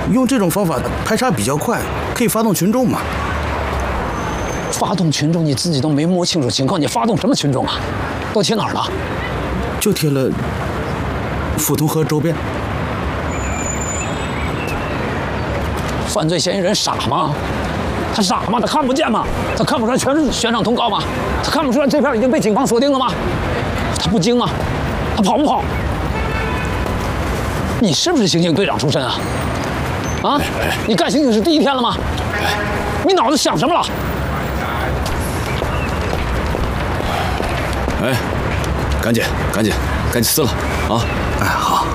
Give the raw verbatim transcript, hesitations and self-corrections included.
用这种方法排查比较快，可以发动群众嘛。 发动群众，你自己都没摸清楚情况，你发动什么群众啊？都贴哪儿了？ 就贴了抚通河周边。 犯罪嫌疑人傻吗？他傻吗？他看不见吗？他看不出来全是悬赏通告吗？他看不出来这片已经被警方锁定了吗？他不惊吗？他跑不跑？你是不是刑警队长出身啊？啊？你干刑警是第一天了吗？你脑子想什么了？ 哎，赶紧，赶紧，赶紧撕了啊！ 哎，好。